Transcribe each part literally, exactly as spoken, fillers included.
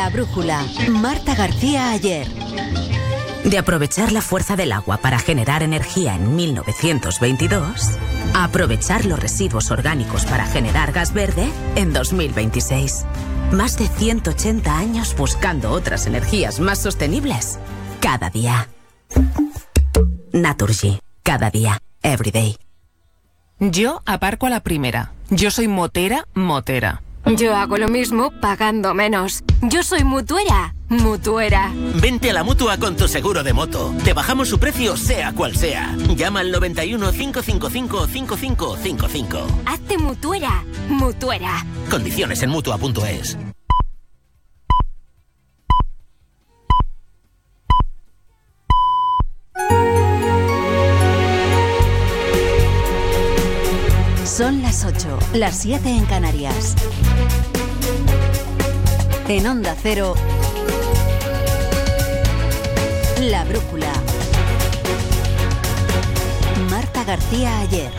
La brújula. Marta García Aller. De aprovechar la fuerza del agua para generar energía en mil novecientos veintidós, a aprovechar los residuos orgánicos para generar gas verde en dos mil veintiséis. Más de ciento ochenta años buscando otras energías más sostenibles. Cada día. Naturgy. Cada día. Every day. Yo aparco a la primera. Yo soy motera, motera. Yo hago lo mismo pagando menos. Yo soy mutuera, mutuera. Vente a la Mutua con tu seguro de moto. Te bajamos su precio sea cual sea. Llama al noventa y uno, cinco cinco cinco, cinco cinco cinco cinco. Hazte mutuera, mutuera. Condiciones en mutua punto es. Son las ocho, las siete en Canarias. En Onda Cero, La brújula. Marta García Aller.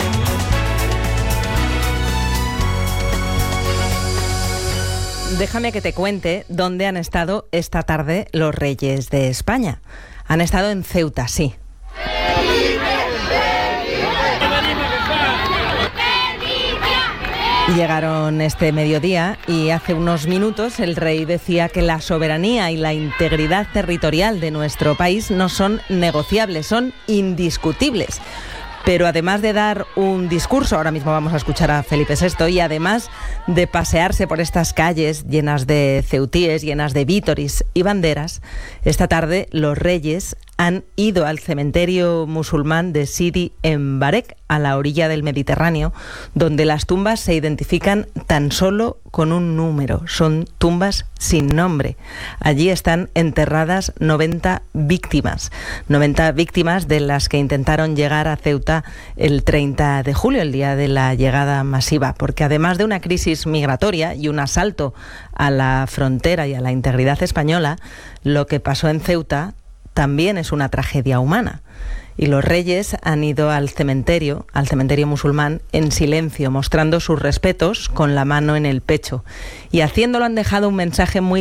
Déjame que te cuente dónde han estado esta tarde los reyes de España. Han estado en Ceuta, sí. Llegaron este mediodía y hace unos minutos el rey decía que la soberanía y la integridad territorial de nuestro país no son negociables, son indiscutibles. Pero además de dar un discurso, ahora mismo vamos a escuchar a Felipe sexto, y además de pasearse por estas calles llenas de ceutíes, llenas de vítoris y banderas, esta tarde los reyes han ido al cementerio musulmán de Sidi Embarek, a la orilla del Mediterráneo, donde las tumbas se identifican tan solo con un número. Son tumbas sin nombre. Allí están enterradas noventa víctimas. noventa víctimas de las que intentaron llegar a Ceuta el treinta de julio, el día de la llegada masiva, porque además de una crisis migratoria y un asalto a la frontera y a la integridad española, lo que pasó en Ceuta también es una tragedia humana. Y los reyes han ido al cementerio, al cementerio musulmán, en silencio, mostrando sus respetos con la mano en el pecho. Y haciéndolo han dejado un mensaje muy